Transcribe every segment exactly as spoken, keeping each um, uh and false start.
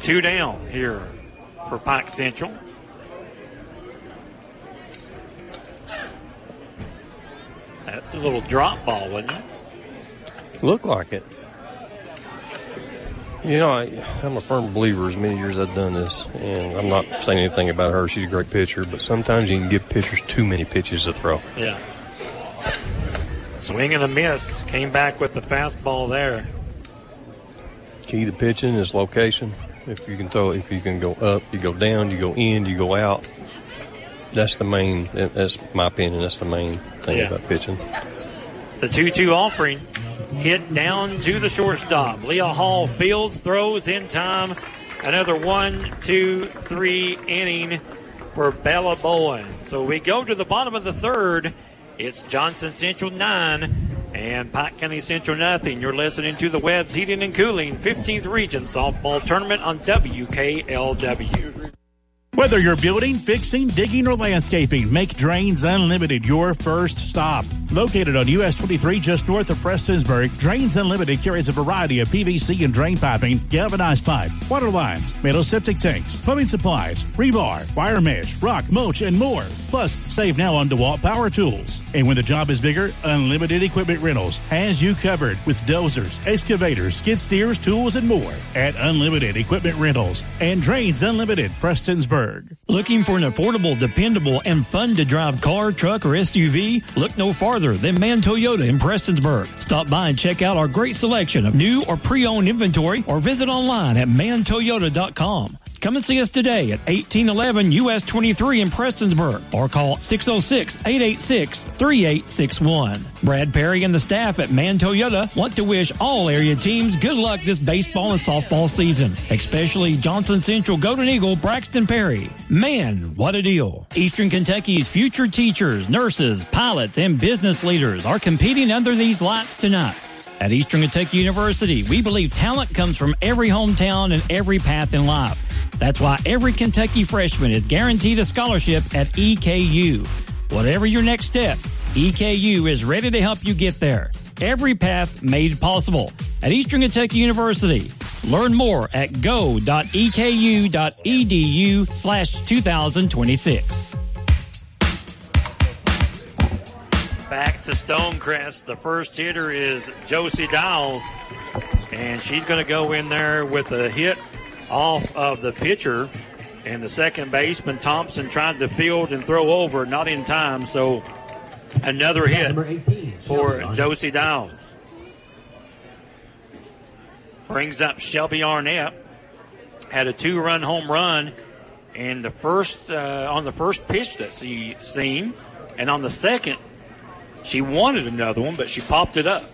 two down here for Pike Central. That's a little drop ball, wasn't it? Looked like it. You know, I, I'm a firm believer as many years I've done this, and I'm not saying anything about her. She's a great pitcher, but sometimes you can give pitchers too many pitches to throw. Yeah. Swing and a miss. Came back with the fastball there. Key to pitching is location. If you can throw, if you can go up, you go down, you go in, you go out. That's the main, that's my opinion, that's the main thing Yeah. about pitching. The two two offering. Hit down to the shortstop. Leah Hall fields, throws in time. Another one, two, three inning for Bella Bowen. So we go to the bottom of the third. It's Johnson Central nine and Pike County Central nothing. You're listening to the Webb's Heating and Cooling fifteenth Region Softball Tournament on W K L W. Whether you're building, fixing, digging, or landscaping, make Drains Unlimited your first stop. Located on U S twenty-three just north of Prestonsburg, Drains Unlimited carries a variety of P V C and drain piping, galvanized pipe, water lines, metal septic tanks, plumbing supplies, rebar, wire mesh, rock, mulch, and more. Plus, save now on DeWalt power tools. And when the job is bigger, Unlimited Equipment Rentals has you covered with dozers, excavators, skid steers, tools, and more at Unlimited Equipment Rentals and Drains Unlimited, Prestonsburg. Looking for an affordable, dependable, and fun-to-drive car, truck, or S U V? Look no farther than Mann Toyota in Prestonsburg. Stop by and check out our great selection of new or pre-owned inventory or visit online at man toyota dot com. Come and see us today at eighteen eleven U S twenty-three in Prestonsburg or call six oh six, eight eight six, three eight six one. Brad Perry and the staff at Mann Toyota want to wish all area teams good luck this baseball and softball season, especially Johnson Central Golden Eagle Braxton Perry. Man, what a deal. Eastern Kentucky's future teachers, nurses, pilots, and business leaders are competing under these lights tonight. At Eastern Kentucky University, we believe talent comes from every hometown and every path in life. That's why every Kentucky freshman is guaranteed a scholarship at E K U. Whatever your next step, E K U is ready to help you get there. Every path made possible at Eastern Kentucky University. Learn more at go dot e k u dot e d u slash two thousand twenty-six. Back to Stonecrest. The first hitter is Josie Dowles, and she's going to go in there with a hit off of the pitcher, and the second baseman Thompson tried to field and throw over, not in time, so another hit for Josie Dowles. Brings up Shelby Arnett, had a two-run home run, and the first uh, on the first pitch that she seen, and on the second, she wanted another one, but she popped it up.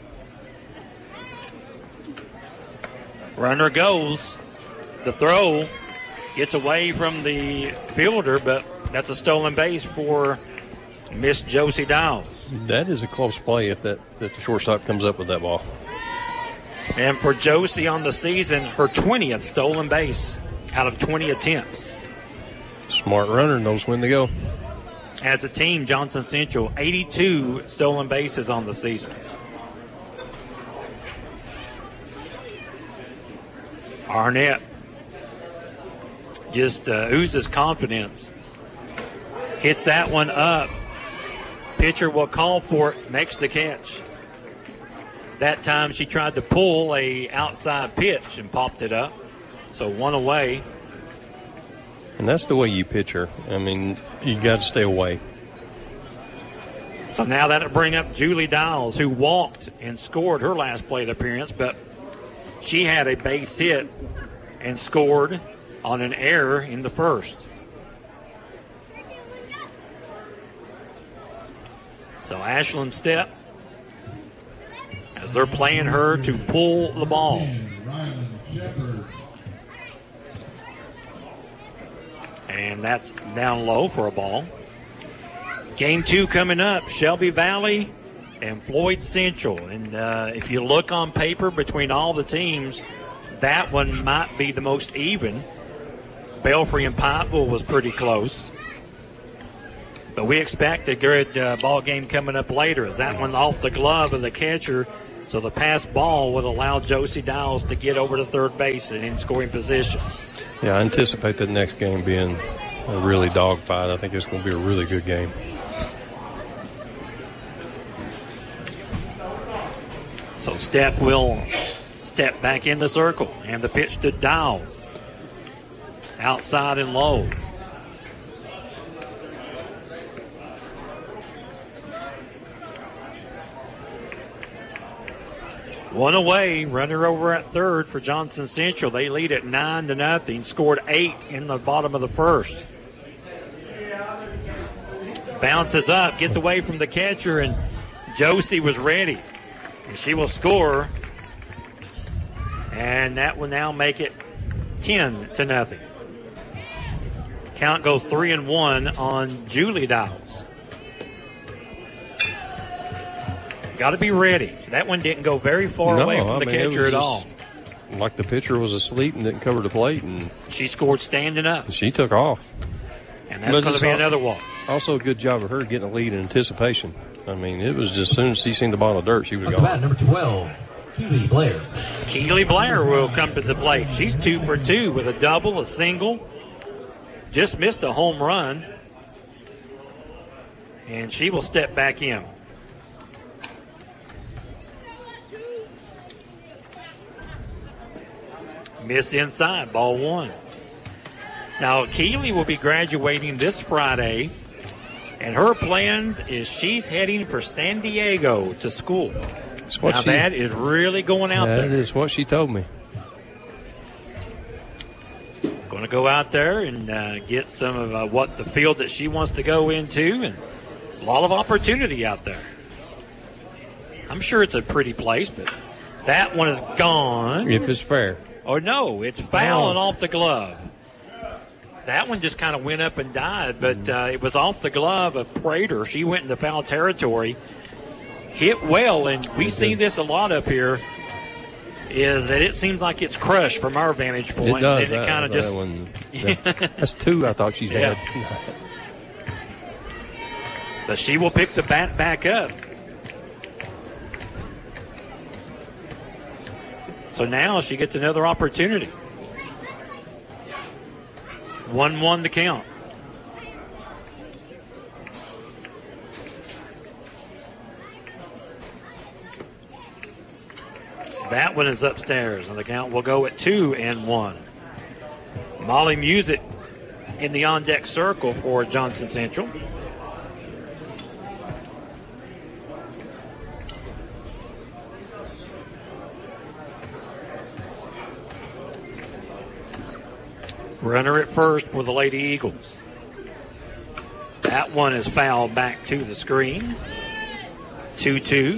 Runner goes. The throw gets away from the fielder, but that's a stolen base for Miss Josie Dowles. That is a close play if that if the shortstop comes up with that ball. And for Josie on the season, her twentieth stolen base out of twenty attempts. Smart runner, knows when to go. As a team, Johnson Central, eighty-two stolen bases on the season. Arnett just uh, oozes confidence. Hits that one up. Pitcher will call for it, makes the catch. That time she tried to pull a outside pitch and popped it up. So one away. And that's the way you pitch her. I mean, you got to stay away. So now that'll bring up Julie Dowles, who walked and scored her last plate appearance, but she had a base hit and scored on an error in the first. So Ashlyn Stepp, as they're playing her to pull the ball. And that's down low for a ball. Game two coming up, Shelby Valley and Floyd Central. And uh, if you look on paper between all the teams, that one might be the most even. Belfry and Pikeville was pretty close. But we expect a good uh, ball game coming up later. As that one off the glove of the catcher So the pass ball would allow Josie Dowles to get over to third base and in scoring position. Yeah, I anticipate the next game being a really dogfight. I think it's going to be a really good game. So Stepp will step back in the circle, and the pitch to Dowles. Outside and low. One away, runner over at third for Johnson Central. They lead at nine to nothing. Scored eight in the bottom of the first. Bounces up, gets away from the catcher, and Josie was ready. And she will score. And that will now make it ten to nothing. Count goes three and one on Julie Dowles. Got to be ready. That one didn't go very far no, away from I the mean, catcher at all. Like the pitcher was asleep and didn't cover the plate, and she scored standing up. She took off. And that's going to be another walk. Also, a good job of her getting a lead in anticipation. I mean, it was just as soon as she seen the ball of dirt, she was gone. Number twelve, Keely Blair. Keely Blair will come to the plate. She's two for two with a double, a single. Just missed a home run. And she will step back in. Miss inside, ball one. Now, Keely will be graduating this Friday, and her plans is she's heading for San Diego to school. That's what now, she, that is really going out that there. That is what she told me. Going to go out there and uh, get some of uh, what the field that she wants to go into, and a lot of opportunity out there. I'm sure it's a pretty place, but that one is gone. If it's fair. Oh, no, it's fouling off the glove. That one just kind of went up and died, but uh, it was off the glove of Prater. She went into foul territory, hit well, and we see this a lot up here, is that it seems like it's crushed from our vantage point. It does. And it kind of that, just. That one, that, that's two I thought she's yeah. had. But she will pick the bat back up. So now she gets another opportunity. one one the count. That one is upstairs, and the count will go at two and one. Molly Music in the on-deck circle for Johnson Central. Runner at first for the Lady Eagles. That one is fouled back to the screen. two two.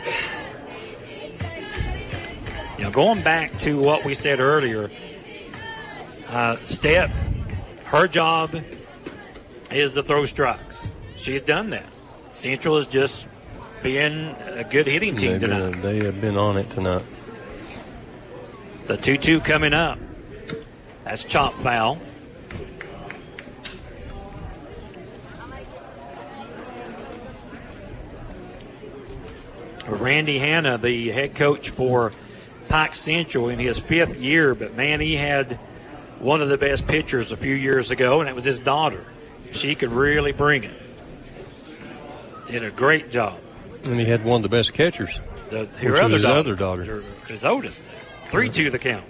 Now, going back to what we said earlier, uh, Stepp, her job is to throw strikes. She's done that. Central is just being a good hitting team They've tonight. Been, they have been on it tonight. The two two coming up. That's chop foul. Randy Hanna, the head coach for Pike Central in his fifth year, but man, he had one of the best pitchers a few years ago, and it was his daughter. She could really bring it. Did a great job. And he had one of the best catchers. The, which her was other his daughter, other daughter. Her, his oldest. three two the count.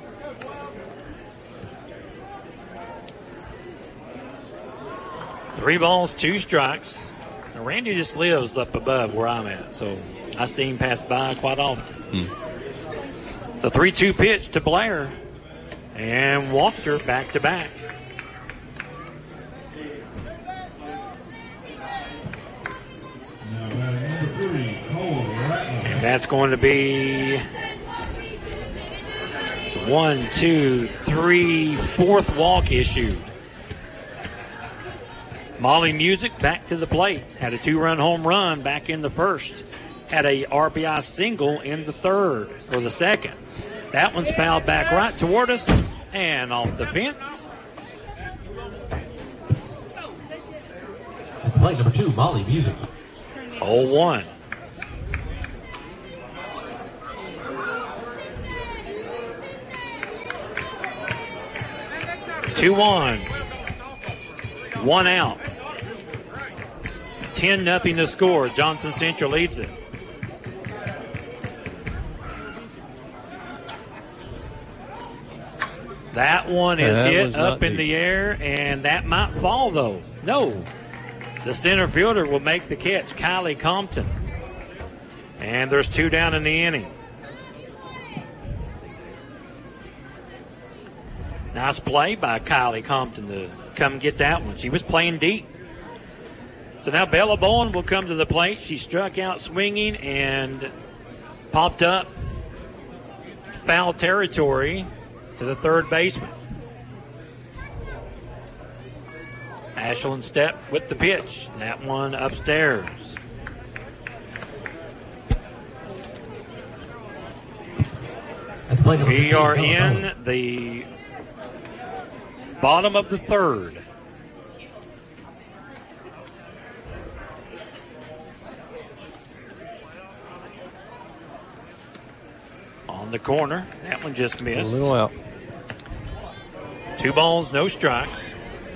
Three balls, two strikes. Now, Randy just lives up above where I'm at, so I see him pass by quite often. Hmm. The three two pitch to Blair, and walked her back to back. And that's going to be one, two, three, fourth walk issued. Molly Music back to the plate. Had a two-run home run back in the first. Had a R B I single in the third, or the second. That one's fouled back right toward us and off the fence. Play number two, Molly Music. oh one. Two on. One out. ten nothing to score. Johnson Central leads it. That one is that hit up in deep. the air, and that might fall, though. No. The center fielder will make the catch, Kylie Compton. And there's two down in the inning. Nice play by Kylie Compton to come get that one. She was playing deep. So now Bella Bowen will come to the plate. She struck out swinging and popped up foul territory to the third baseman. Ashlyn Stepp with the pitch. That one upstairs. We are in the bottom of the third. On the corner. That one just missed. A little out. Two balls, no strikes.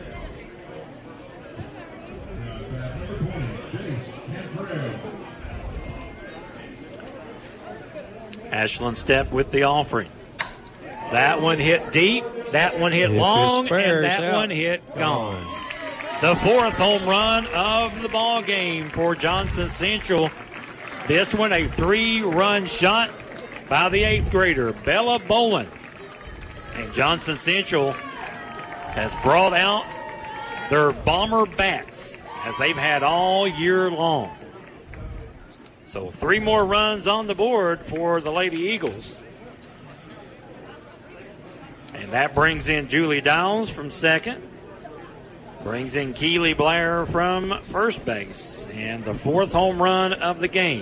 Ashlyn Stepp with the offering. That one hit deep. That one hit If long, it's fair, and that it's out. one hit gone. The fourth home run of the ball game for Johnson Central. This one a three-run shot by the eighth grader, Bella Bowen. And Johnson Central has brought out their bomber bats as they've had all year long. So three more runs on the board for the Lady Eagles. And that brings in Julie Downs from second. Brings in Keely Blair from first base. And the fourth home run of the game.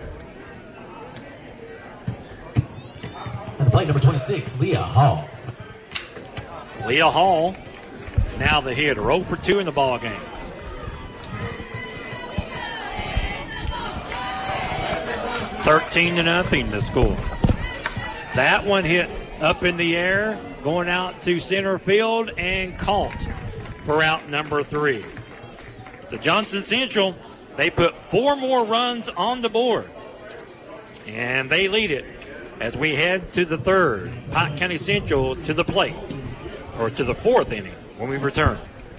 And play number twenty-six, Leah Hall. Leah Hall, now the hitter. oh for two in the ball game. thirteen to nothing the score. That one hit up in the air, going out to center field and caught for out number three. So Johnson Central, they put four more runs on the board. And they lead it as we head to the third. Pike County Central to the plate, or to the fourth inning when we return.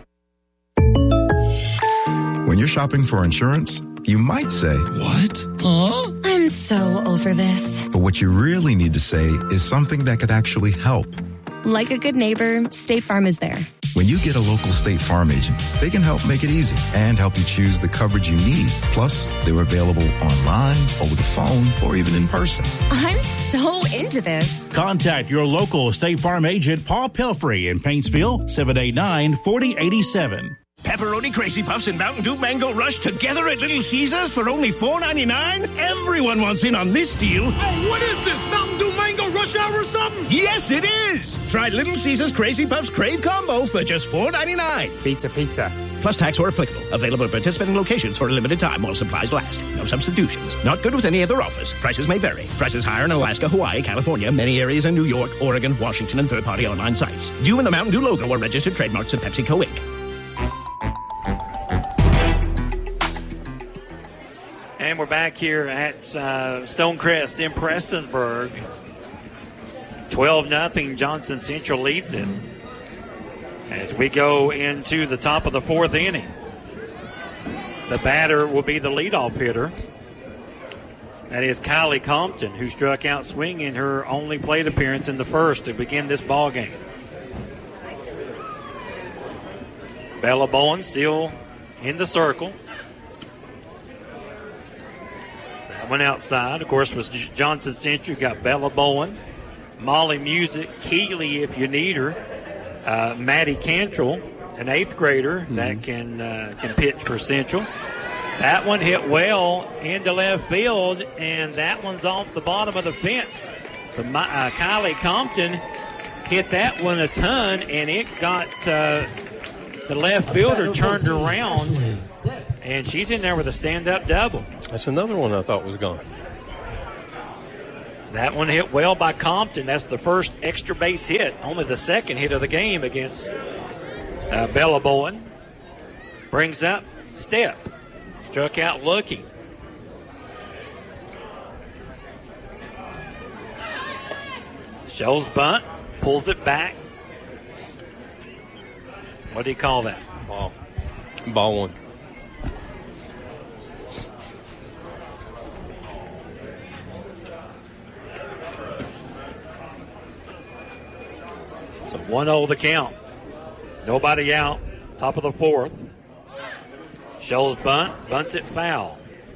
When you're shopping for insurance, you might say, What? Huh? I'm so over this. but what you really need to say is something that could actually help. Like a good neighbor, State Farm is there. When you get a local State Farm agent, they can help make it easy and help you choose the coverage you need. Plus, they're available online, over the phone, or even in person. I'm so into this. Contact your local State Farm agent, Paul Pelfrey in Paintsville, seven eight nine, four oh eight seven. Pepperoni Crazy Puffs and Mountain Dew Mango Rush together at Little Caesars for only four ninety-nine? Everyone wants in on this deal. Hey, what is this? Mountain Dew Mango Rush Hour or something? Yes, it is. Try Little Caesars Crazy Puffs Crave Combo for just four ninety-nine. Pizza, pizza. Plus tax where applicable. Available at participating locations for a limited time while supplies last. No substitutions. Not good with any other offers. Prices may vary. Prices higher in Alaska, Hawaii, California, many areas in New York, Oregon, Washington, and third-party online sites. Due in the Mountain Dew logo or registered trademarks of PepsiCo, Incorporated. And we're back here at uh, Stonecrest in Prestonsburg. twelve nothing, Johnson Central leads it as we go into the top of the fourth inning. The batter will be the leadoff hitter. That is Kylie Compton, who struck out swinging her only plate appearance in the first to begin this ball game. Bella Bowen still in the circle. That one outside, of course, was Johnson Central. Got Bella Bowen, Molly Music, Keeley if you need her, uh, Maddie Cantrell, an eighth grader mm-hmm. that can uh, can pitch for Central. That one hit well into left field, and that one's off the bottom of the fence. So my, uh, Kylie Compton hit that one a ton, and it got uh, the left fielder turned around, and she's in there with a stand-up double. That's another one I thought was gone. That one hit well by Compton. That's the first extra base hit, only the second hit of the game against uh, Bella Bowen. Brings up Step. Struck out looking. Shows bunt, pulls it back. What do you call that? Ball. Ball one. So one oh the count. Nobody out. Top of the fourth. Shows bunt, bunts it foul.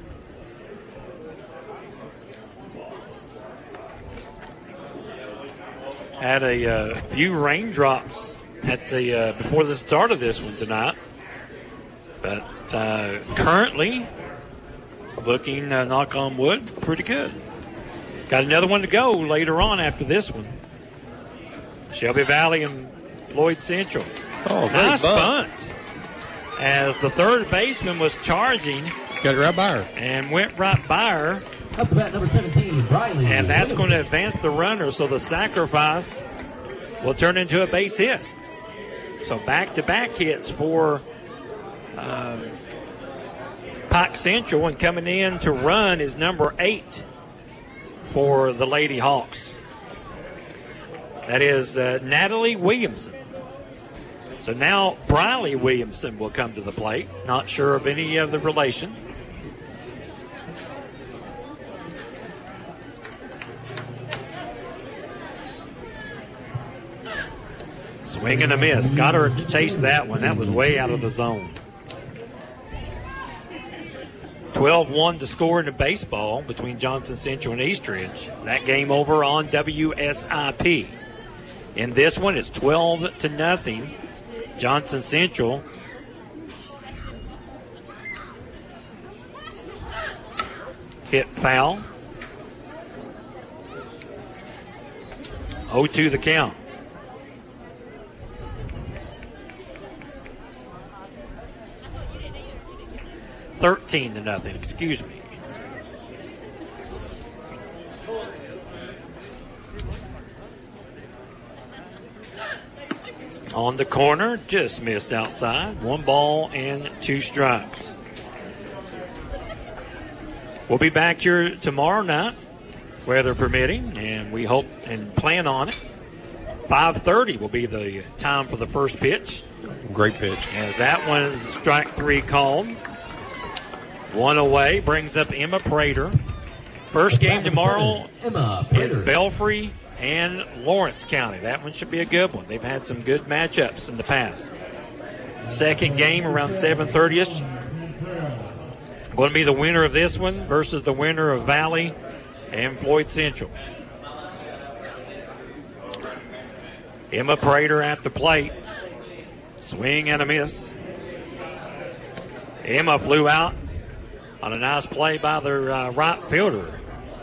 Had a uh, few raindrops at the uh, before the start of this one tonight, but uh, currently looking, uh, knock on wood, pretty good. Got another one to go later on after this one. Shelby Valley and Floyd Central. Oh, nice bunt. bunt. As the third baseman was charging. Got it right by her. And went right by her. Up to bat number seventeen, Riley. And that's going to advance the runner, so the sacrifice will turn into a base hit. So back-to-back hits for uh, Pike Central, and coming in to run is number eight for the Lady Hawks. That is uh, Natalie Williamson. So now Briley Williamson will come to the plate. Not sure of any of the relation. Swing and a miss. Got her to chase that one. That was way out of the zone. twelve one to score in the baseball between Johnson Central and Eastridge. That game over on W S I P. In this one, it's twelve to nothing. Johnson Central hit foul. oh two the count. thirteen to nothing, excuse me. On the corner, just missed outside. One ball and two strikes. We'll be back here tomorrow night, weather permitting, and we hope and plan on it. five thirty will be the time for the first pitch. Great pitch. As that one is strike three called. One away, brings up Emma Prater. First game tomorrow Emma is Belfry and Lawrence County. That one should be a good one. They've had some good matchups in the past. Second game around seven thirty-ish. Going to be the winner of this one versus the winner of Valley and Floyd Central. Emma Prater at the plate. Swing and a miss. Emma flew out on a nice play by their uh, right fielder.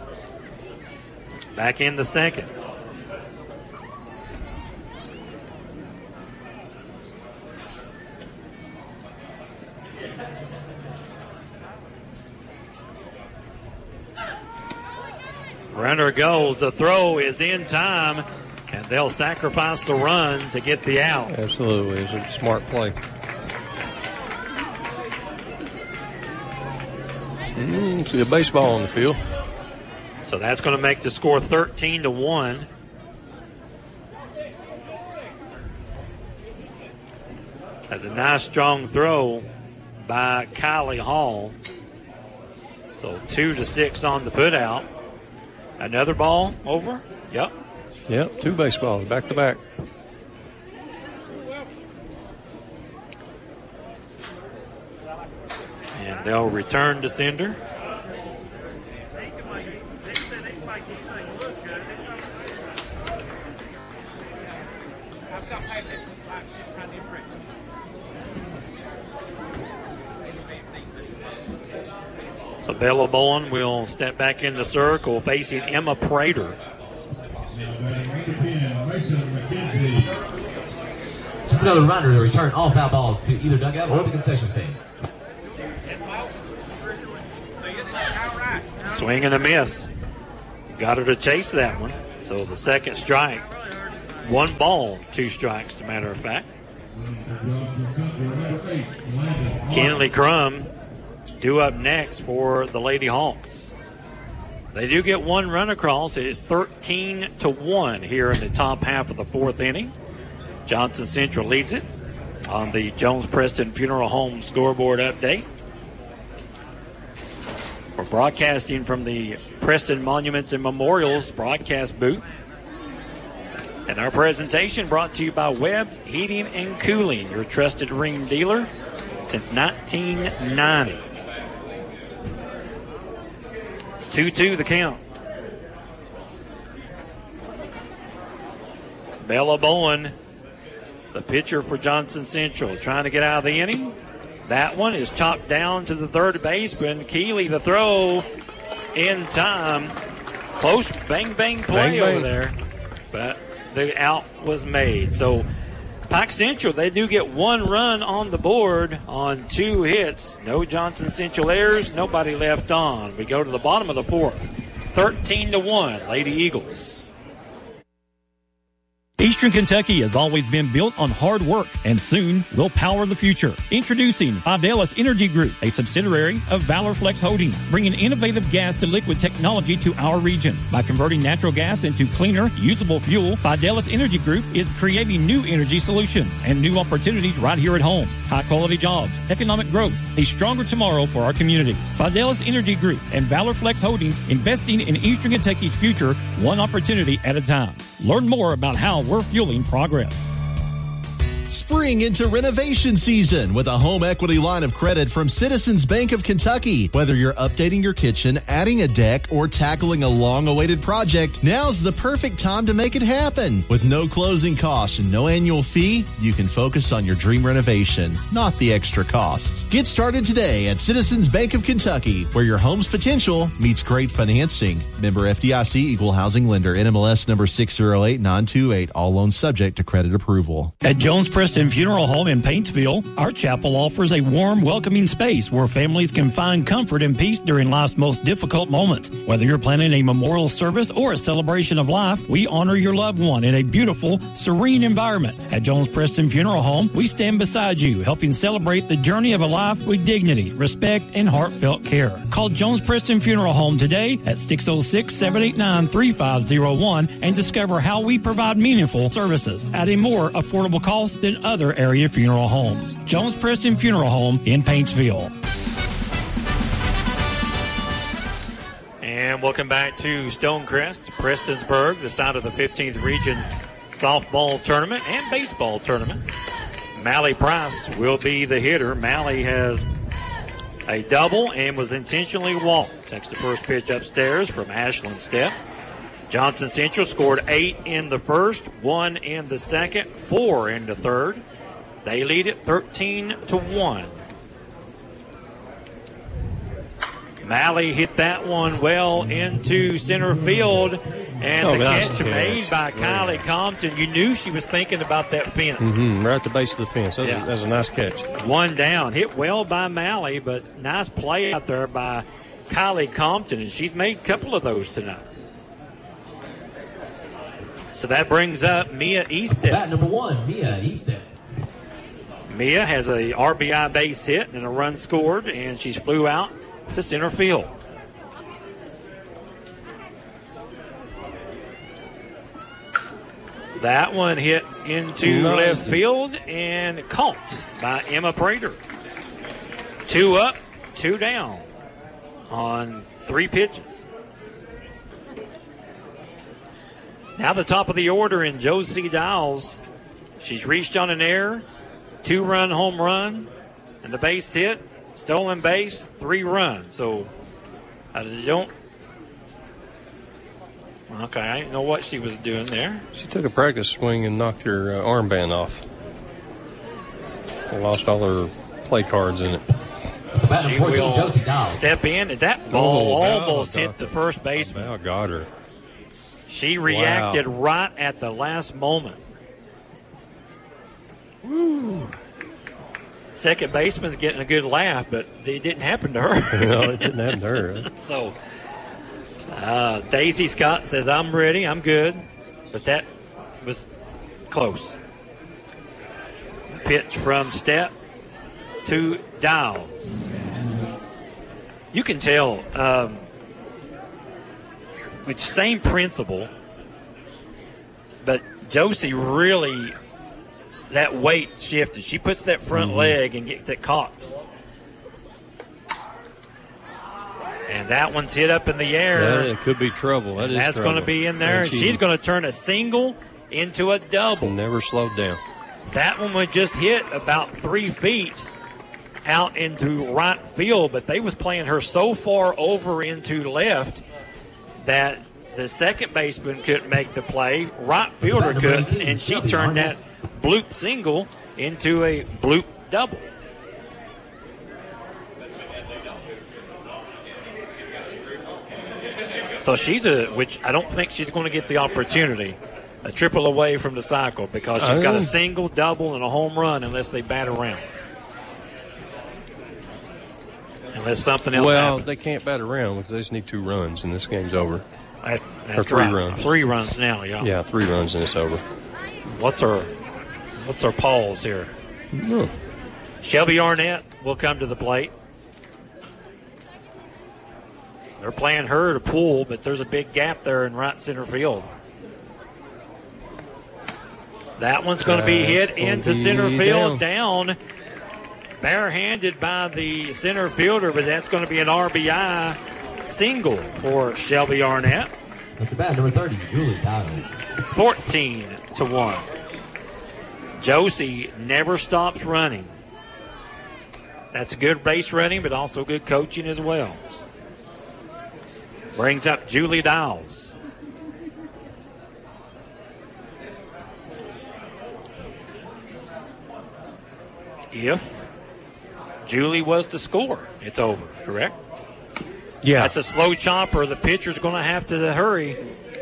Back in the second. Runner goes. The throw is in time, and they'll sacrifice the run to get the out. Absolutely. It's a smart play. Mm, see a baseball on the field. So that's going to make the score thirteen to one. That's a nice strong throw by Kylie Hall. So two to six on the putout. Another ball over? Yep. Yep, two baseballs back to back. And they'll return to sender. So Bella Bowen will step back in the circle facing Emma Prater. Just another runner to return all foul balls to either dugout or the concession stand. Swing and a miss. got her to chase that one. So the second strike, one ball, two strikes, as a matter of fact. Kennedy Crum due up next for the Lady Hawks. They do get one run across. It is thirteen to one here in the top half of the fourth inning. Johnson Central leads it on the Jones Preston Funeral Home scoreboard update. We're broadcasting from the Preston Monuments and Memorials broadcast booth. And our presentation brought to you by Webb's Heating and Cooling, your trusted Rheem dealer since nineteen ninety. two two the count. Bella Bowen, the pitcher for Johnson Central, trying to get out of the inning. That one is chopped down to the third baseman. Keeley, the throw in time. Close bang bang play Bang, over bang. there. But the out was made. So Pike Central, they do get one run on the board on two hits. No Johnson Central errors, nobody left on. We go to the bottom of the fourth. thirteen to one, Lady Eagles. Eastern Kentucky has always been built on hard work, and soon will power the future. Introducing Fidelis Energy Group, a subsidiary of Valor Flex Holdings, bringing innovative gas to liquid technology to our region. By converting natural gas into cleaner, usable fuel, Fidelis Energy Group is creating new energy solutions and new opportunities right here at home. High-quality jobs, economic growth, a stronger tomorrow for our community. Fidelis Energy Group and Valor Flex Holdings, investing in Eastern Kentucky's future, one opportunity at a time. Learn more about how we're fueling progress. Spring into renovation season with a home equity line of credit from Citizens Bank of Kentucky. Whether you're updating your kitchen, adding a deck, or tackling a long-awaited project, now's the perfect time to make it happen. With no closing costs and no annual fee, you can focus on your dream renovation, not the extra costs. Get started today at Citizens Bank of Kentucky, where your home's potential meets great financing. Member F D I C, Equal Housing Lender, N M L S number six zero eight nine two eight. All loans subject to credit approval. At Jones Preston Funeral Home in Paintsville, our chapel offers a warm, welcoming space where families can find comfort and peace during life's most difficult moments. Whether you're planning a memorial service or a celebration of life, we honor your loved one in a beautiful, serene environment. At Jones Preston Funeral Home, we stand beside you, helping celebrate the journey of a life with dignity, respect, and heartfelt care. Call Jones Preston Funeral Home today at six oh six, seven eight nine, three five oh one and discover how we provide meaningful services at a more affordable cost than other area funeral homes. Jones Preston Funeral Home in Paintsville. And welcome back to Stonecrest, Prestonsburg, the site of the fifteenth Region softball tournament and baseball tournament. Mally Price will be the hitter. Mally has a double and was intentionally walked. Takes the first pitch upstairs from Ashland Stepp. Johnson Central scored eight in the first, one in the second, four in the third. They lead it thirteen to one. Mally hit that one well into center field, and Oh, the nice catch catch. made by Kylie Compton. You knew she was thinking about that fence. Mm-hmm, right at the base of the fence. That was, Yeah. that was a nice catch. One down. Hit well by Mally, but nice play out there by Kylie Compton, and she's made a couple of those tonight. So that brings up Mia Easton. Bat number one, Mia Easton. Mia has a R B I base hit and a run scored, and she's flew out to center field. That one hit into No. left field and caught by Emma Prater. Two up, two down on three pitches. Now the top of the order in Josie Dials. She's reached on an error, two-run home run, and the base hit, stolen base, three runs. So I don't. Okay, I didn't know what she was doing there. She took a practice swing and knocked her uh, armband off. Lost all her play cards in it. Bat She number fourteen, will Josie Dials. step in, and that ball Oh, wow. almost hit the first baseman. Wow, got her. She reacted right at the last moment. Woo. Second baseman's getting a good laugh, but it didn't happen to her. No, it didn't happen to her. So Uh, Daisy Scott says, I'm ready, I'm good. But that was close. Pitch from Step to Dowles. You can tell, um, which same principle, but Josie really, that weight shifted. She puts that front mm-hmm. leg and gets it caught. And that one's hit up in the air. Yeah, it could be trouble. That is That's trouble. going to be in there. And she's going to turn a single into a double. Never slowed down. That one was just hit about three feet out into right field, but they was playing her so far over into left that the second baseman couldn't make the play. Right fielder couldn't, and she turned that bloop single into a bloop double. So she's a, which I don't think she's going to get the opportunity, a triple away from the cycle because she's got a single, double, and a home run unless they bat around. Unless something else Well, happens. they can't bat around because they just need two runs and this game's over. That, that's or three right. runs. Three runs now, yeah. Yeah, three runs and it's over. What's our, what's our pause here? Hmm. Shelby Arnett will come to the plate. They're playing her to pull, but there's a big gap there in right center field. That one's going to be hit into center field, down. down, barehanded by the center fielder, but that's going to be an R B I single for Shelby Arnett. At the bat, number thirty, Julie Dowles. fourteen to one. Josie never stops running. That's good base running, but also good coaching as well. Brings up Julie Dowles. If Julie was to score, it's over, correct? Yeah. That's a slow chopper. The pitcher's going to have to hurry.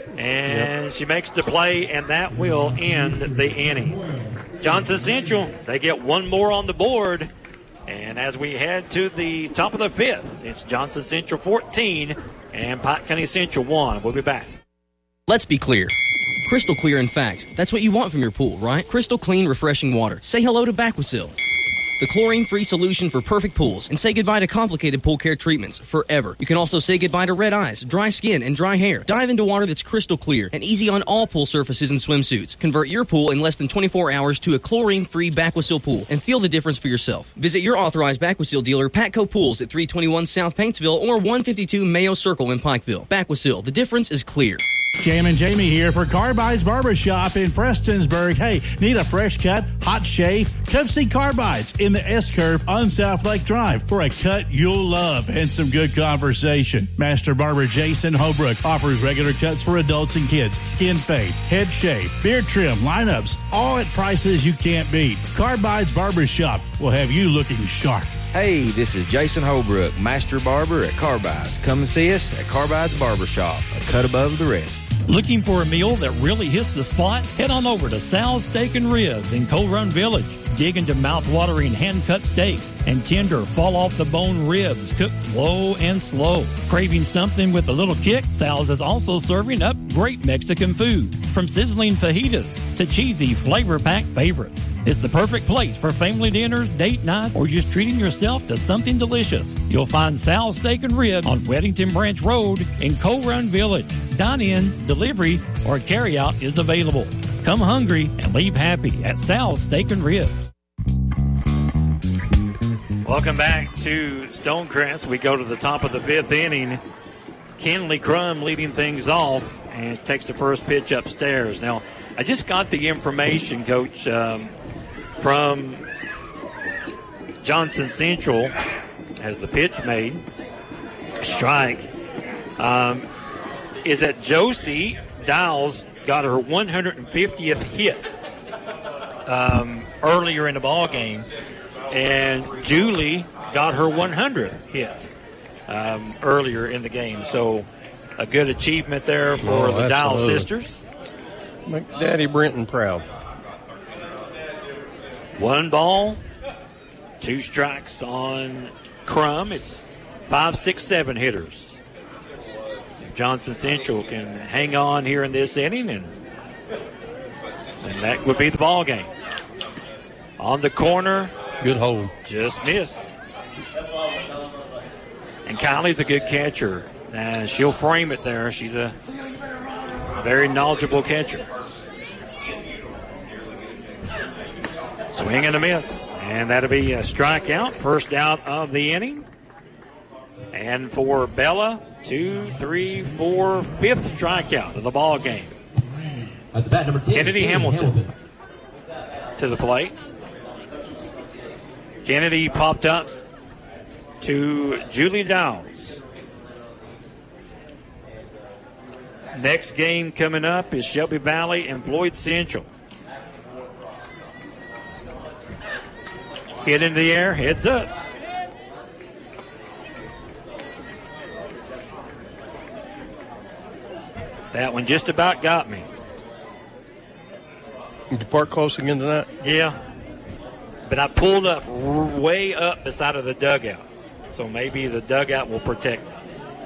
And yep. she makes the play, and that will end the inning. Johnson Central, they get one more on the board. And as we head to the top of the fifth, it's Johnson Central fourteen and Pike County Central one. We'll be back. Let's be clear. Crystal clear, in fact. That's what you want from your pool, right? Crystal clean, refreshing water. Say hello to Baquicil, the chlorine-free solution for perfect pools, and say goodbye to complicated pool care treatments forever. You can also say goodbye to red eyes, dry skin, and dry hair. Dive into water that's crystal clear and easy on all pool surfaces and swimsuits. Convert your pool in less than twenty-four hours to a chlorine-free Baquicil pool and feel the difference for yourself. Visit your authorized Baquicil dealer, Patco Pools, at three twenty-one South Paintsville or one fifty-two Mayo Circle in Pikeville. Baquicil, the difference is clear. Jam and Jamie here for Carbides Barbershop in Prestonsburg. Hey, need a fresh cut, hot shave? Come see Carbides in the S-Curve on South Lake Drive for a cut you'll love and some good conversation. Master Barber Jason Holbrook offers regular cuts for adults and kids, skin fade, head shave, beard trim, lineups, all at prices you can't beat. Carbides Barbershop will have you looking sharp. Hey, this is Jason Holbrook, Master Barber at Carbides. Come and see us at Carbides Barbershop, a cut above the rest. Looking for a meal that really hits the spot? Head on over to Sal's Steak and Ribs in Coal Run Village. Dig into mouth-watering hand-cut steaks and tender, fall-off-the-bone ribs cooked low and slow. Craving something with a little kick? Sal's is also serving up great Mexican food, from sizzling fajitas to cheesy, flavor-packed favorites. It's the perfect place for family dinners, date night, or just treating yourself to something delicious. You'll find Sal's Steak and Ribs on Weddington Branch Road in Coal Run Village. Dine-in, delivery, or carry-out is available. Come hungry and leave happy at Sal's Steak and Ribs. Welcome back to Stonecrest. We go to the top of the fifth inning. Kenley Crum leading things off and takes the first pitch upstairs. Now, I just got the information, Coach, um, from Johnson Central as the pitch made. Strike. Um, is that Josie Dowles got her one hundred fiftieth hit um, earlier in the ball game, and Julie got her one hundredth hit um, earlier in the game. So a good achievement there for oh, the Dowles absolutely. sisters. Make Daddy Brenton proud. One ball, two strikes on Crum. It's five, six, seven hitters. Johnson Central can hang on here in this inning, and, and that would be the ball game. On the corner. Good hold. Just missed. And Kylie's a good catcher. And she'll frame it there. She's a very knowledgeable catcher. Swing and a miss. And that'll be a strikeout. First out of the inning. And for Bella, two, three, four, fifth strikeout of the ball game. At the bat, number ten, Kennedy Hamilton, Hamilton to the plate. Kennedy popped up to Julie Downs. Next game coming up is Shelby Valley and Floyd Central. Hit in the air, heads up. That one just about got me. Did you park close again tonight? Yeah. But I pulled up way up beside of the dugout. So maybe the dugout will protect me.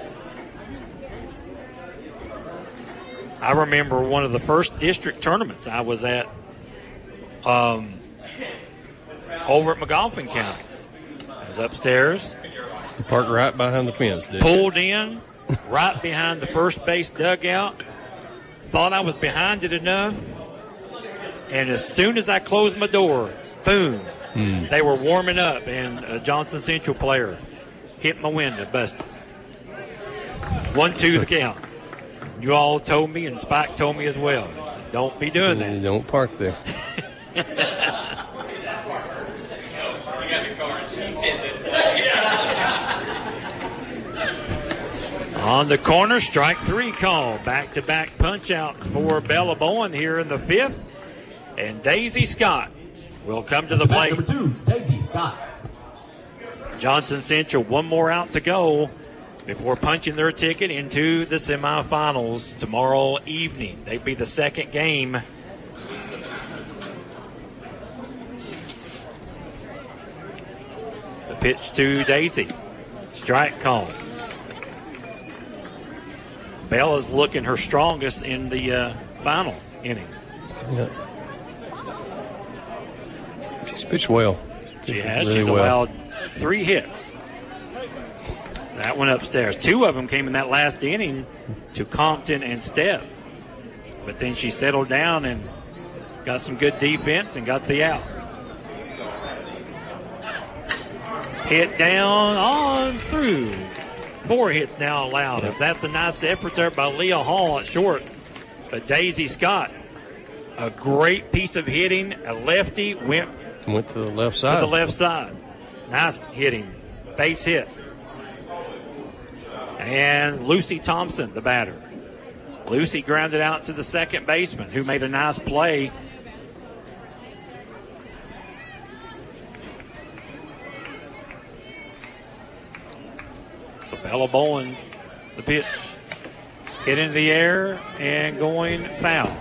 I remember one of the first district tournaments I was at um, over at McGoffin County. I was upstairs. You parked right behind the fence, didn't you? Pulled in right behind the first base dugout. Thought I was behind it enough. And as soon as I closed my door, boom, hmm. they were warming up, and a Johnson Central player hit my window, busted. One, two, the count. You all told me, and Spike told me as well. Don't be doing that. You don't park there. On the corner, strike three call. Back-to-back punch-outs for Bella Bowen here in the fifth. And Daisy Scott will come to the plate. Number two, Daisy Scott. Johnson Central, one more out to go before punching their ticket into the semifinals tomorrow evening. They'd be the second game. The pitch to Daisy. Strike call. Bella's looking her strongest in the uh, final inning. Yeah. She's pitched well. She has. Really She's well. allowed three hits. That one upstairs. Two of them came in that last inning to Compton and Steph. But then she settled down and got some good defense and got the out. Hit down on through. Four hits now allowed. Yep. That's a nice effort there by Leah Hall at short. But Daisy Scott, a great piece of hitting. A lefty went, went to the left side. To the left side. Nice hitting. Base hit. And Lucy Thompson, the batter. Lucy grounded out to the second baseman, who made a nice play. So Bella Bowen, the pitch. Hit into the air and going foul.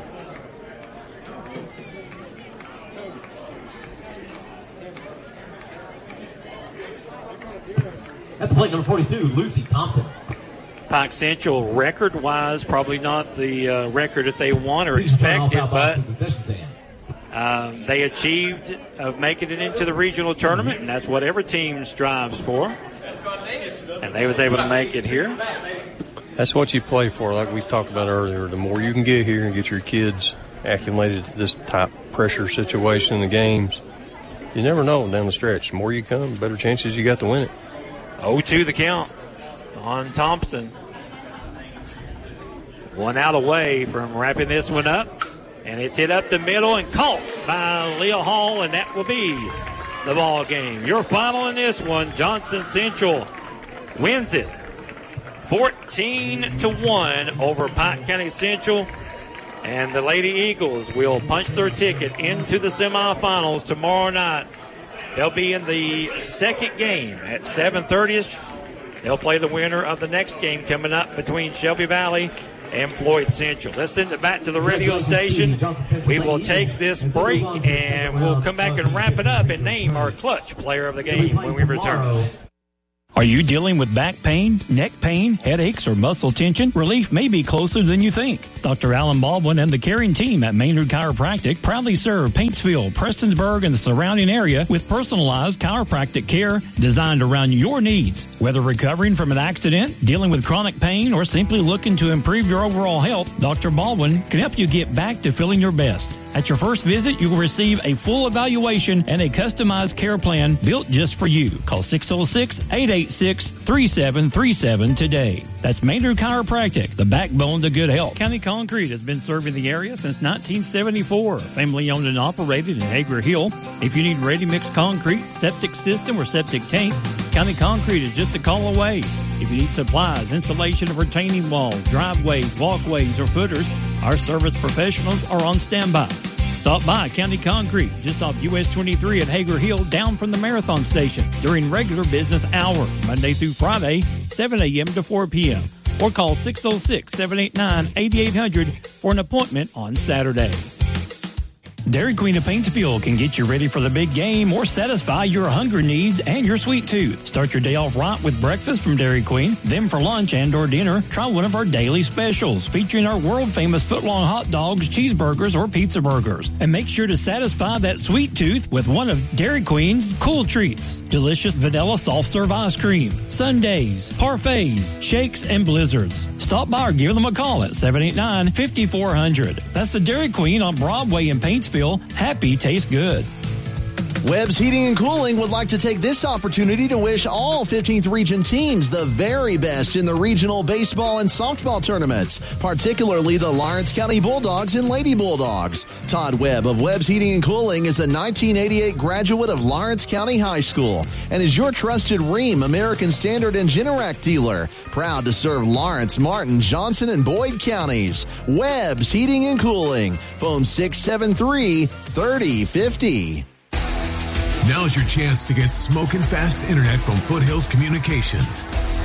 At the plate, number forty-two, Lucy Thompson. Pike Central, record-wise, probably not the uh, record that they want or expected, but um, they achieved of making it into the regional tournament, and that's what every team strives for. And they was able to make it here. That's what you play for, like we talked about earlier. The more you can get here and get your kids acclimated to this type of pressure situation in the games, you never know down the stretch. The more you come, the better chances you got to win it. oh two the count on Thompson. One out away from wrapping this one up. And it's hit up the middle and caught by Leah Hall, and that will be the ball game. Your final in this one, Johnson Central wins it fourteen to one over Pike County Central. And the Lady Eagles will punch their ticket into the semifinals tomorrow night. They'll be in the second game at seven thirty. They'll play the winner of the next game coming up between Shelby Valley and Floyd Central. Let's send it back to the radio station. We will take this break, and we'll come back and wrap it up and name our clutch player of the game when we return. Are you dealing with back pain, neck pain, headaches, or muscle tension? Relief may be closer than you think. Doctor Alan Baldwin and the caring team at Maynard Chiropractic proudly serve Paintsville, Prestonsburg, and the surrounding area with personalized chiropractic care designed around your needs. Whether recovering from an accident, dealing with chronic pain, or simply looking to improve your overall health, Doctor Baldwin can help you get back to feeling your best. At your first visit, you will receive a full evaluation and a customized care plan built just for you. Call six oh six, eight eight six, three seven three seven today. That's Maynard Chiropractic, the backbone to good health. County Concrete has been serving the area since nineteen seventy-four. Family owned and operated in Hager Hill. If you need ready-mix concrete, septic system, or septic tank, County Concrete is just a call away. If you need supplies, installation of retaining walls, driveways, walkways, or footers, our service professionals are on standby. Stop by County Concrete, just off U S twenty-three at Hager Hill, down from the Marathon Station, during regular business hours, Monday through Friday, seven a.m. to four p.m. Or call six oh six, seven eight nine, eight eight hundred for an appointment on Saturday. Dairy Queen of Paintsville can get you ready for the big game or satisfy your hunger needs and your sweet tooth. Start your day off right with breakfast from Dairy Queen. Then for lunch and or dinner, try one of our daily specials featuring our world-famous foot-long hot dogs, cheeseburgers, or pizza burgers. And make sure to satisfy that sweet tooth with one of Dairy Queen's cool treats. Delicious vanilla soft-serve ice cream, sundaes, parfaits, shakes, and blizzards. Stop by or give them a call at seven eight nine, five four zero zero. That's the Dairy Queen on Broadway in Paintsville. Happy tastes good. Webb's Heating and Cooling would like to take this opportunity to wish all fifteenth Region teams the very best in the regional baseball and softball tournaments, particularly the Lawrence County Bulldogs and Lady Bulldogs. Todd Webb of Webb's Heating and Cooling is a nineteen eighty-eight graduate of Lawrence County High School and is your trusted Rheem, American Standard, and Generac dealer. Proud to serve Lawrence, Martin, Johnson, and Boyd counties. Webb's Heating and Cooling. Phone six seven three, three oh five oh. Now's your chance to get smoking fast internet from Foothills Communications.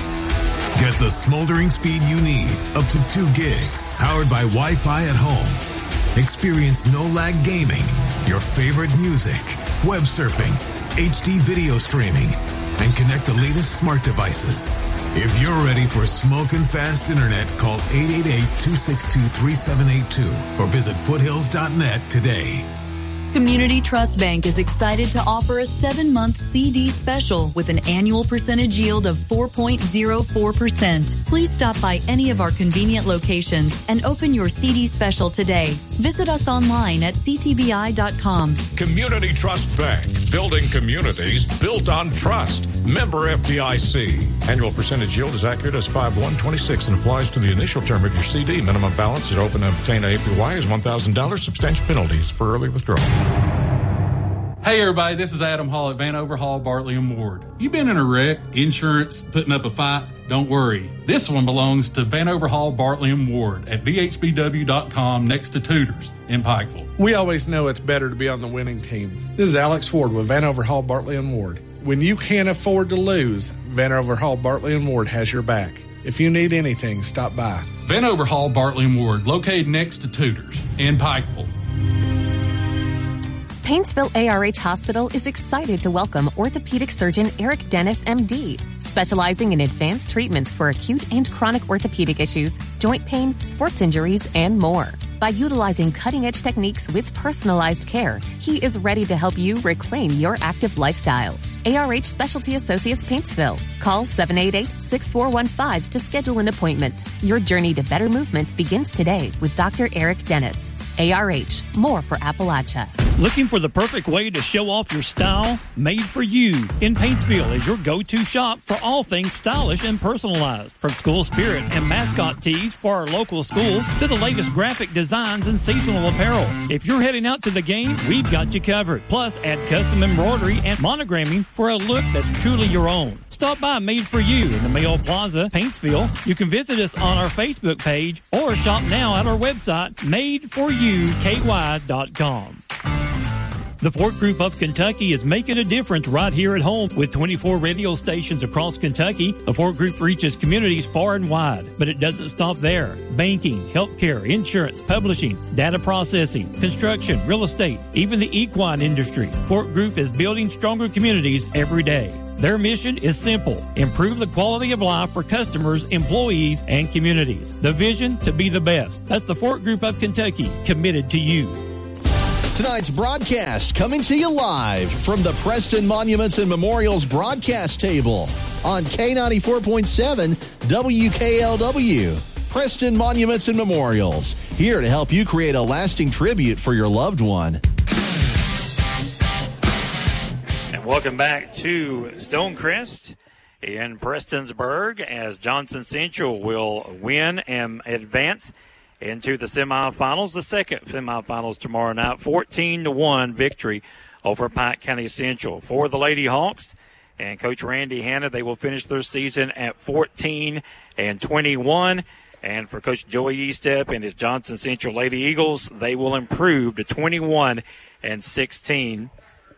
Get the smoldering speed you need, up to two gig, powered by Wi-Fi at home. Experience no-lag gaming, your favorite music, web surfing, H D video streaming, and connect the latest smart devices. If you're ready for smoking fast internet, call eight eight eight, two six two, three seven eight two or visit foothills dot net today. Community Trust Bank is excited to offer a seven-month C D special with an annual percentage yield of four point zero four percent. Please stop by any of our convenient locations and open your C D special today. Visit us online at c t b i dot com. Community Trust Bank, building communities built on trust. Member F D I C. Annual percentage yield is accurate as five one twenty-six and applies to the initial term of your C D. Minimum balance to open and obtain a A P Y is one thousand dollars. Substantial penalties for early withdrawal. Hey everybody, this is Adam Hall at Vanover Hall, Bartley and Ward. You been in a wreck, insurance, putting up a fight? Don't worry. This one belongs to Vanover Hall, Bartley and Ward at v h b w dot com next to Tudors in Pikeville. We always know it's better to be on the winning team. This is Alex Ford with Vanover Hall, Bartley and Ward. When you can't afford to lose, Vanover Hall, Bartley and Ward has your back. If you need anything, stop by. Vanover Hall, Bartley and Ward, located next to Tudors in Pikeville. Paintsville A R H Hospital is excited to welcome orthopedic surgeon Eric Dennis, M D, specializing in advanced treatments for acute and chronic orthopedic issues, joint pain, sports injuries, and more. By utilizing cutting-edge techniques with personalized care, he is ready to help you reclaim your active lifestyle. A R H Specialty Associates Paintsville. Call seven eight eight, six four one five to schedule an appointment. Your journey to better movement begins today with Doctor Eric Dennis. A R H, more for Appalachia. Looking for the perfect way to show off your style? Made for You in Paintsville is your go-to shop for all things stylish and personalized. From school spirit and mascot tees for our local schools to the latest graphic designs and seasonal apparel. If you're heading out to the game, we've got you covered. Plus, add custom embroidery and monogramming for a look that's truly your own. Stop by Made for You in the Mayo Plaza, Paintsville. You can visit us on our Facebook page or shop now at our website, made for you k y dot com. The Ford Group of Kentucky is making a difference right here at home. With twenty-four radio stations across Kentucky, the Ford Group reaches communities far and wide. But it doesn't stop there. Banking, healthcare, insurance, publishing, data processing, construction, real estate, even the equine industry. Ford Group is building stronger communities every day. Their mission is simple: improve the quality of life for customers, employees, and communities. The vision to be the best. That's the Ford Group of Kentucky, committed to you. Tonight's broadcast coming to you live from the Preston Monuments and Memorials broadcast table on K ninety-four point seven W K L W. Preston Monuments and Memorials, here to help you create a lasting tribute for your loved one. And welcome back to Stonecrest in Prestonsburg, as Johnson Central will win and advance into the semifinals, the second semifinals tomorrow night. fourteen to one victory over Pike County Central. For the Lady Hawks and Coach Randy Hanna, they will finish their season at fourteen and twenty-one. And for Coach Joey Estep and his Johnson Central Lady Eagles, they will improve to twenty-one and sixteen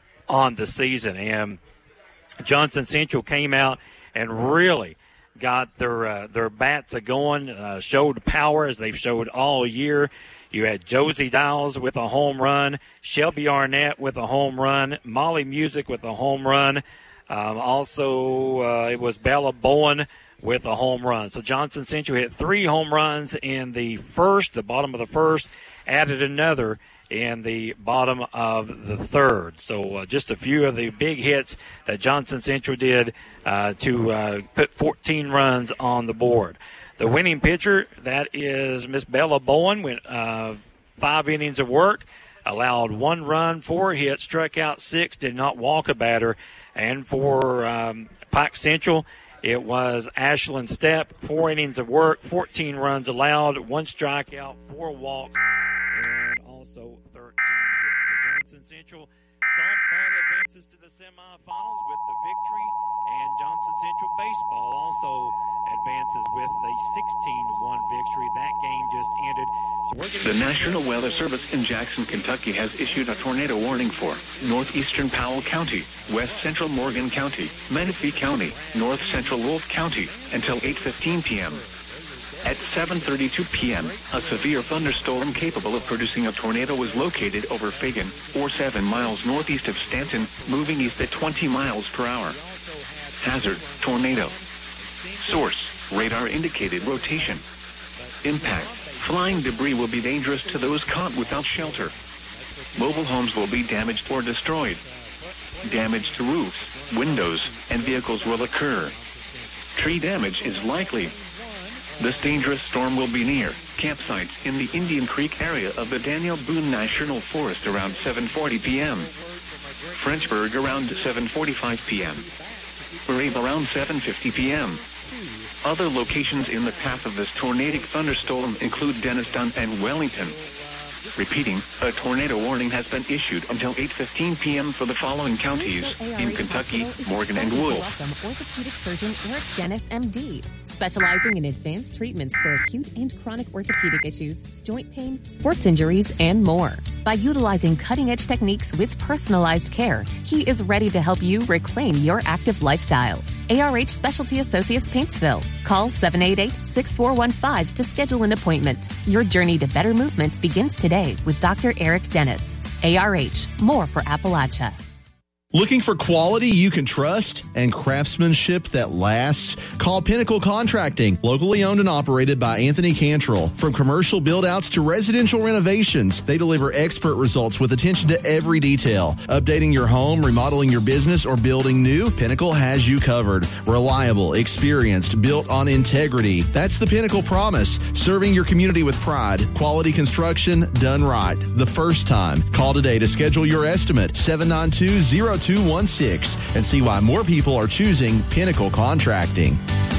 on the season. And Johnson Central came out and really got their uh, their bats a-going, uh, showed power as they've showed all year. You had Josie Dials with a home run, Shelby Arnett with a home run, Molly Music with a home run. Um, also, uh, it was Bella Bowen with a home run. So Johnson Central hit three home runs in the first, the bottom of the first, added another in the bottom of the third. So uh, just a few of the big hits that Johnson Central did uh, to uh, put fourteen runs on the board. The winning pitcher, that is Miss Bella Bowen, went uh, five innings of work, allowed one run, four hits, struck out six, did not walk a batter. And for um, Pike Central, it was Ashlyn Stepp, four innings of work, fourteen runs allowed, one strikeout, four walks, and also thirteen hits. So Johnson Central softball advances to the semifinals with the victory, and Johnson Central baseball also advances with the sixteen to one victory. That game just ended. So we're the National Weather Service in Jackson, Kentucky has issued a tornado warning for northeastern Powell County, west central Morgan County, Menifee County, north central Wolfe County until eight fifteen p.m. At seven thirty-two p.m., a severe thunderstorm capable of producing a tornado was located over Fagan, or seven miles northeast of Stanton, moving east at twenty miles per hour. Hazard, tornado. Source, radar indicated rotation. Impact, flying debris will be dangerous to those caught without shelter. Mobile homes will be damaged or destroyed. Damage to roofs, windows, and vehicles will occur. Tree damage is likely. This dangerous storm will be near campsites in the Indian Creek area of the Daniel Boone National Forest around seven forty p.m. Frenchburg around seven forty-five p.m. Brave around seven fifty p.m. Other locations in the path of this tornadic thunderstorm include Denniston and Wellington. Repeating, a tornado warning has been issued until eight fifteen p.m. for the following counties in Kentucky, Morgan, and Wolfe. Welcome orthopedic surgeon Eric Dennis, M D, specializing in advanced treatments for acute and chronic orthopedic issues, joint pain, sports injuries, and more. By utilizing cutting-edge techniques with personalized care, he is ready to help you reclaim your active lifestyle. A R H Specialty Associates, Paintsville. Call seven eight eight, six four one five to schedule an appointment. Your journey to better movement begins today with Doctor Eric Dennis. A R H, more for Appalachia. Looking for quality you can trust and craftsmanship that lasts? Call Pinnacle Contracting, locally owned and operated by Anthony Cantrell. From commercial build-outs to residential renovations, they deliver expert results with attention to every detail. Updating your home, remodeling your business, or building new, Pinnacle has you covered. Reliable, experienced, built on integrity. That's the Pinnacle promise. Serving your community with pride. Quality construction done right. The first time. Call today to schedule your estimate. seven nine two, zero two one six and see why more people are choosing Pinnacle Contracting.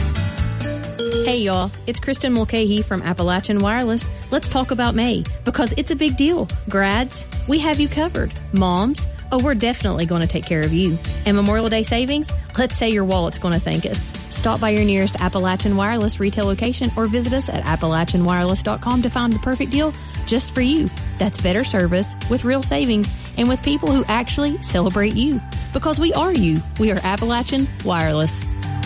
Hey y'all, it's Kristen Mulcahy from Appalachian Wireless. Let's talk about May, because it's a big deal. Grads, we have you covered. Moms, oh, we're definitely going to take care of you. And Memorial Day savings, let's say your wallet's going to thank us. Stop by your nearest Appalachian Wireless retail location or visit us at appalachian wireless dot com to find the perfect deal just for you. That's better service with real savings and with people who actually celebrate you. Because we are you. We are Appalachian Wireless.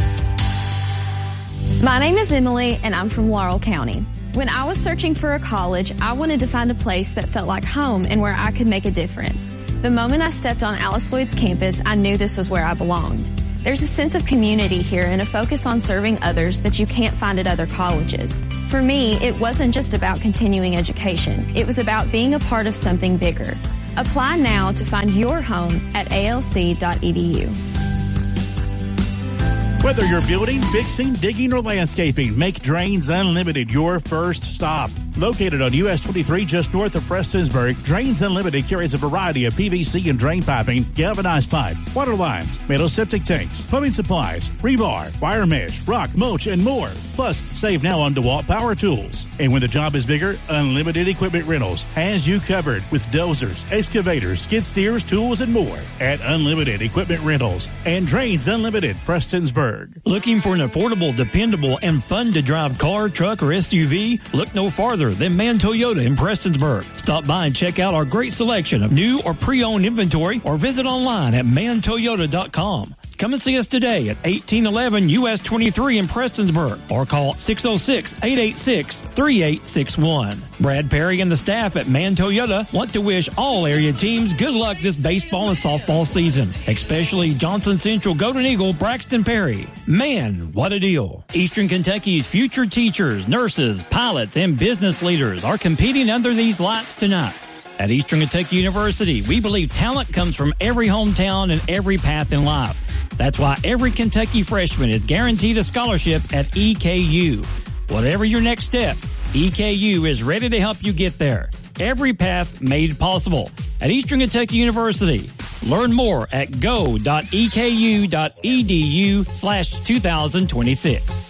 My name is Emily, and I'm from Laurel County. When I was searching for a college, I wanted to find a place that felt like home and where I could make a difference. The moment I stepped on Alice Lloyd's campus, I knew this was where I belonged. There's a sense of community here and a focus on serving others that you can't find at other colleges. For me, it wasn't just about continuing education. It was about being a part of something bigger. Apply now to find your home at A L C dot E D U. Whether you're building, fixing, digging, or landscaping, make Drains Unlimited your first stop. Located on U S twenty-three just north of Prestonsburg, Drains Unlimited carries a variety of P V C and drain piping, galvanized pipe, water lines, metal septic tanks, plumbing supplies, rebar, wire mesh, rock, mulch, and more. Plus, save now on DeWalt power tools. And when the job is bigger, Unlimited Equipment Rentals has you covered with dozers, excavators, skid steers, tools, and more at Unlimited Equipment Rentals and Drains Unlimited, Prestonsburg. Looking for an affordable, dependable, and fun-to-drive car, truck, or S U V? Look no farther than Mann Toyota in Prestonsburg. Stop by and check out our great selection of new or pre-owned inventory or visit online at man toyota dot com. Come and see us today at eighteen eleven U S twenty-three in Prestonsburg or call six oh six, eight eight six, three eight six one. Brad Perry and the staff at Mann Toyota want to wish all area teams good luck this baseball and softball season, especially Johnson Central Golden Eagle Braxton Perry. Man, what a deal. Eastern Kentucky's future teachers, nurses, pilots, and business leaders are competing under these lights tonight. At Eastern Kentucky University, we believe talent comes from every hometown and every path in life. That's why every Kentucky freshman is guaranteed a scholarship at E K U. Whatever your next step, E K U is ready to help you get there. Every path made possible at Eastern Kentucky University. Learn more at go dot e k u dot e d u slash two thousand twenty-six.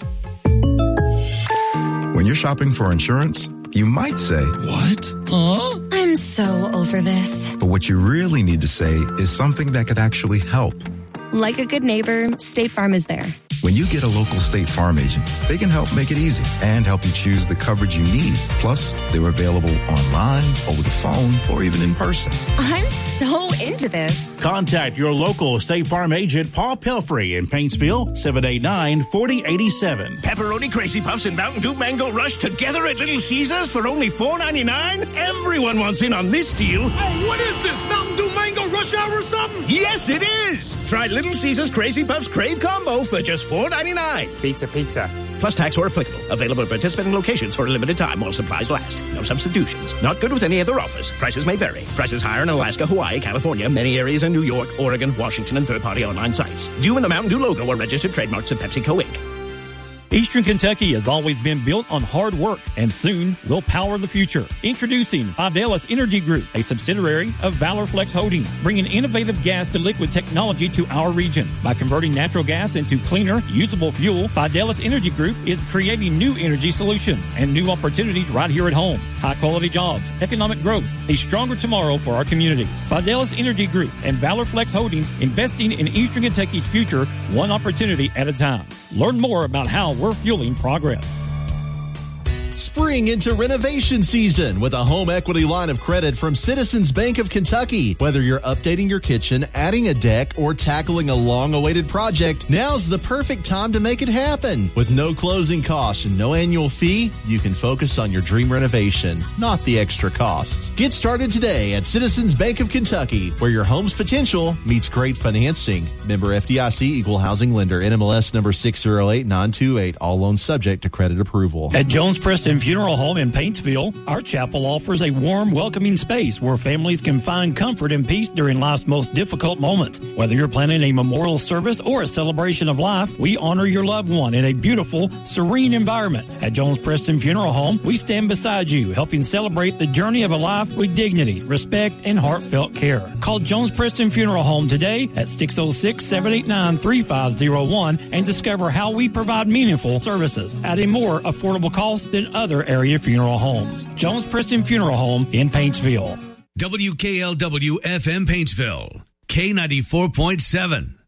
When you're shopping for insurance, you might say, "What? Huh?" I'm so over this. But what you really need to say is something that could actually help. Like a good neighbor, State Farm is there. When you get a local State Farm agent, they can help make it easy and help you choose the coverage you need. Plus, they're available online, over the phone, or even in person. I'm so into this. Contact your local State Farm agent, Paul Pelfrey in Paintsville, seven eight nine, four oh eight seven. Pepperoni Crazy Puffs and Mountain Dew Mango Rush together at Little Caesars for only four ninety-nine? Everyone wants in on this deal. Hey, what is this, Mountain Dew Mango Rush Hour or something? Yes, it is. Try Little Caesars Crazy Puffs Crave Combo for just four ninety-nine. Pizza, pizza. Plus tax or applicable. Available at participating locations for a limited time while supplies last. No substitutions. Not good with any other offers. Prices may vary. Prices higher in Alaska, Hawaii, California, many areas in New York, Oregon, Washington, and third-party online sites. Due in the Mountain Dew logo or registered trademarks of PepsiCo Incorporated. Eastern Kentucky has always been built on hard work, and soon will power the future. Introducing Fidelis Energy Group, a subsidiary of Valor Flex Holdings, bringing innovative gas to liquid technology to our region. By converting natural gas into cleaner, usable fuel, Fidelis Energy Group is creating new energy solutions and new opportunities right here at home. High-quality jobs, economic growth, a stronger tomorrow for our community. Fidelis Energy Group and Valor Flex Holdings, investing in Eastern Kentucky's future, one opportunity at a time. Learn more about how we're fueling progress. Spring into renovation season with a home equity line of credit from Citizens Bank of Kentucky. Whether you're updating your kitchen, adding a deck, or tackling a long-awaited project, now's the perfect time to make it happen. With no closing costs and no annual fee, you can focus on your dream renovation, not the extra costs. Get started today at Citizens Bank of Kentucky, where your home's potential meets great financing. Member F D I C, Equal Housing Lender, N M L S number six zero eight nine two eight. All loans subject to credit approval. At Jones Preston Funeral Home in Paintsville, our chapel offers a warm, welcoming space where families can find comfort and peace during life's most difficult moments. Whether you're planning a memorial service or a celebration of life, we honor your loved one in a beautiful, serene environment. At Jones Preston Funeral Home, we stand beside you, helping celebrate the journey of a life with dignity, respect, and heartfelt care. Call Jones Preston Funeral Home today at six oh six, seven eight nine, three five oh one and discover how we provide meaningful services at a more affordable cost than other area funeral homes. Jones Preston Funeral Home in Paintsville. W K L W F M Paintsville, K ninety-four point seven.